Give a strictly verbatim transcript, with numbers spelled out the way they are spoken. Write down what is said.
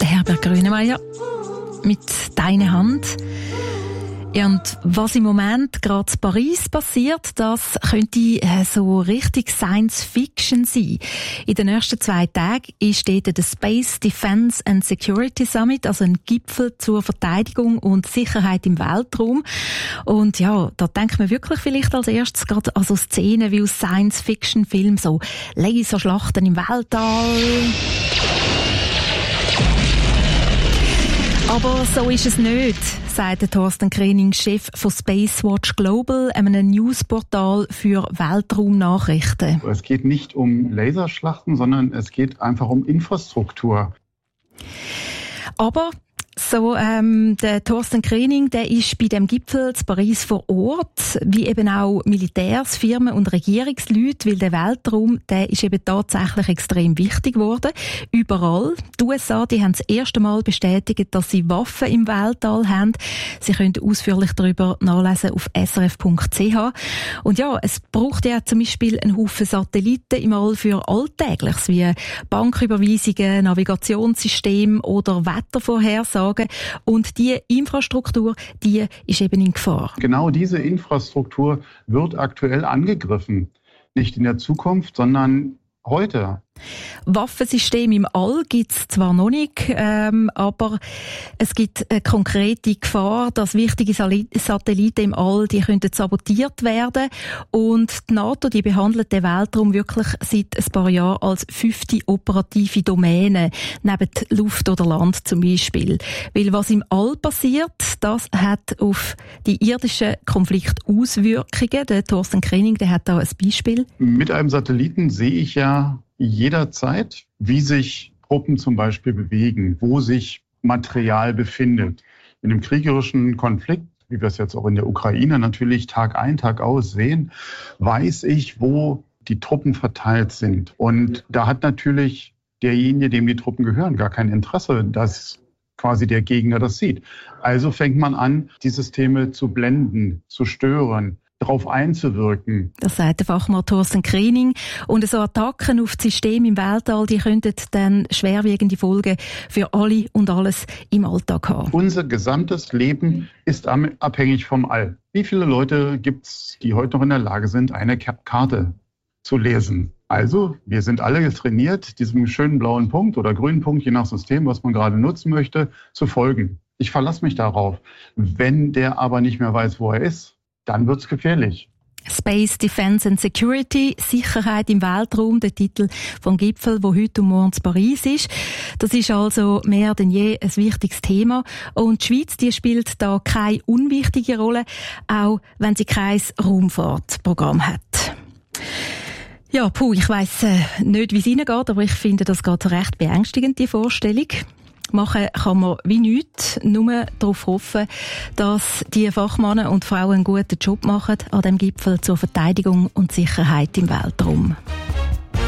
der Herbert Grönemeyer mit «Deine Hand». Ja, und was im Moment gerade in Paris passiert, das könnte äh, so richtig Science-Fiction sein. In den nächsten zwei Tagen ist dort der Space Defense and Security Summit, also ein Gipfel zur Verteidigung und Sicherheit im Weltraum. Und ja, da denkt man wirklich vielleicht als erstes gerade an so Szenen wie aus Science-Fiction-Filmen, so Laserschlachten im Weltall. Aber so ist es nicht, sagt Thorsten Krening, Chef von Spacewatch Global, einem Newsportal für Weltraumnachrichten. Es geht nicht um Laserschlachten, sondern es geht einfach um Infrastruktur. Aber so, ähm, der Thorsten Krening, der ist bei dem Gipfel in Paris vor Ort, wie eben auch Militärs, Firmen und Regierungsleute, weil der Weltraum, der ist eben tatsächlich extrem wichtig geworden. Überall. Die U S A, die haben das erste Mal bestätigt, dass sie Waffen im Weltall haben. Sie können ausführlich darüber nachlesen auf s r f punkt c h. Und ja, es braucht ja zum Beispiel einen Haufen Satelliten im All für Alltägliches, wie Banküberweisungen, Navigationssysteme oder Wettervorhersagen. Und diese Infrastruktur, die ist eben in Gefahr. Genau diese Infrastruktur wird aktuell angegriffen. Nicht in der Zukunft, sondern heute. Waffensysteme im All gibt es zwar noch nicht, ähm, aber es gibt eine konkrete Gefahr, dass wichtige Satelliten im All, die könnten sabotiert werden. Und die NATO, die behandelt den Weltraum wirklich seit ein paar Jahren als fünfte operative Domäne, neben Luft oder Land zum Beispiel. Weil was im All passiert, das hat auf die irdischen Konflikte Auswirkungen. Der Thorsten Krening, der hat da ein Beispiel. Mit einem Satelliten sehe ich ja jederzeit, wie sich Truppen zum Beispiel bewegen, wo sich Material befindet. In einem kriegerischen Konflikt, wie wir es jetzt auch in der Ukraine natürlich Tag ein, Tag aus sehen, weiß ich, wo die Truppen verteilt sind. Und da hat natürlich derjenige, dem die Truppen gehören, gar kein Interesse, dass quasi der Gegner das sieht. Also fängt man an, die Systeme zu blenden, zu stören, darauf einzuwirken. Das sagt der Fachmann Thorsten Krening. Und so Attacken auf das System im Weltall, die könnten dann schwerwiegende Folgen für alle und alles im Alltag haben. Unser gesamtes Leben ist abhängig vom All. Wie viele Leute gibt es, die heute noch in der Lage sind, eine Karte zu lesen? Also, wir sind alle trainiert, diesem schönen blauen Punkt oder grünen Punkt, je nach System, was man gerade nutzen möchte, zu folgen. Ich verlasse mich darauf. Wenn der aber nicht mehr weiß, wo er ist, dann wird's gefährlich. Space Defense and Security, Sicherheit im Weltraum, der Titel vom Gipfel, wo heute und morgen in Paris ist. Das ist also mehr denn je ein wichtiges Thema. Und die Schweiz, die spielt da keine unwichtige Rolle, auch wenn sie kein Raumfahrtprogramm hat. Ja, puh, ich weiss äh, nicht, wie es Ihnen geht, aber ich finde das geht recht beängstigend, die Vorstellung. Machen kann man wie nichts, nur darauf hoffen, dass die Fachmänner und Frauen einen guten Job machen an dem Gipfel zur Verteidigung und Sicherheit im Weltraum.